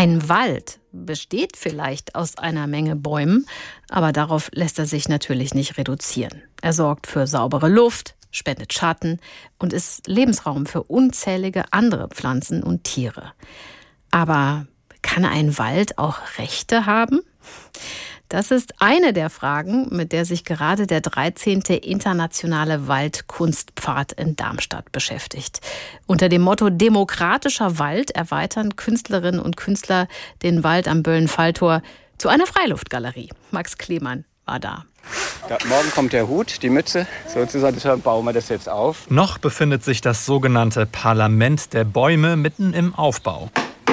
Ein Wald besteht vielleicht aus einer Menge Bäumen, aber darauf lässt er sich natürlich nicht reduzieren. Er sorgt für saubere Luft, spendet Schatten und ist Lebensraum für unzählige andere Pflanzen und Tiere. Aber kann ein Wald auch Rechte haben? Das ist eine der Fragen, mit der sich gerade der 13. Internationale Waldkunstpfad in Darmstadt beschäftigt. Unter dem Motto Demokratischer Wald erweitern Künstlerinnen und Künstler den Wald am Böllen-Falltor zu einer Freiluftgalerie. Max Klemann war da. Ja, morgen kommt der Hut, die Mütze, sozusagen bauen wir das jetzt auf. Noch befindet sich das sogenannte Parlament der Bäume mitten im Aufbau.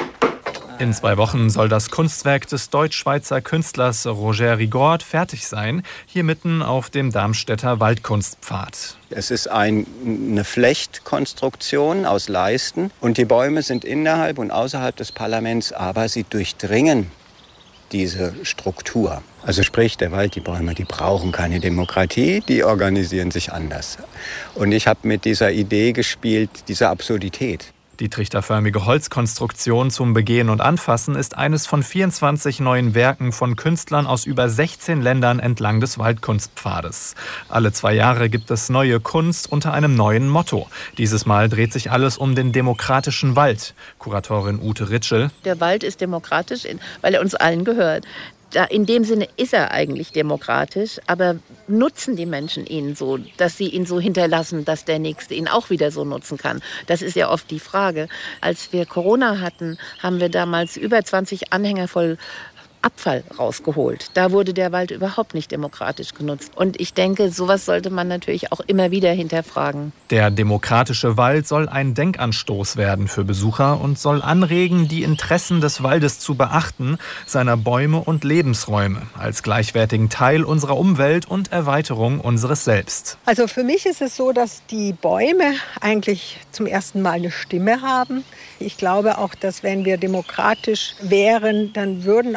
In 2 Wochen soll das Kunstwerk des deutsch-schweizer Künstlers Roger Rigord fertig sein, hier mitten auf dem Darmstädter Waldkunstpfad. Es ist eine Flechtkonstruktion aus Leisten und die Bäume sind innerhalb und außerhalb des Parlaments, aber sie durchdringen diese Struktur. Also sprich, der Wald, die Bäume, die brauchen keine Demokratie, die organisieren sich anders. Und ich habe mit dieser Idee gespielt, dieser Absurdität. Die trichterförmige Holzkonstruktion zum Begehen und Anfassen ist eines von 24 neuen Werken von Künstlern aus über 16 Ländern entlang des Waldkunstpfades. Alle 2 Jahre gibt es neue Kunst unter einem neuen Motto. Dieses Mal dreht sich alles um den demokratischen Wald. Kuratorin Ute Ritschel. Der Wald ist demokratisch, weil er uns allen gehört. In dem Sinne ist er eigentlich demokratisch, aber nutzen die Menschen ihn so, dass sie ihn so hinterlassen, dass der Nächste ihn auch wieder so nutzen kann? Das ist ja oft die Frage. Als wir Corona hatten, haben wir damals über 20 Anhänger voll Abfall rausgeholt. Da wurde der Wald überhaupt nicht demokratisch genutzt. Und ich denke, sowas sollte man natürlich auch immer wieder hinterfragen. Der demokratische Wald soll ein Denkanstoß werden für Besucher und soll anregen, die Interessen des Waldes zu beachten, seiner Bäume und Lebensräume, als gleichwertigen Teil unserer Umwelt und Erweiterung unseres Selbst. Also für mich ist es so, dass die Bäume eigentlich zum ersten Mal eine Stimme haben. Ich glaube auch, dass wenn wir demokratisch wären, dann würde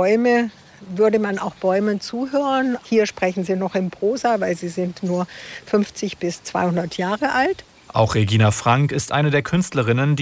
man auch Bäumen zuhören. Hier sprechen sie noch in Prosa, weil sie sind nur 50 bis 200 Jahre alt. Auch Regina Frank ist eine der Künstlerinnen,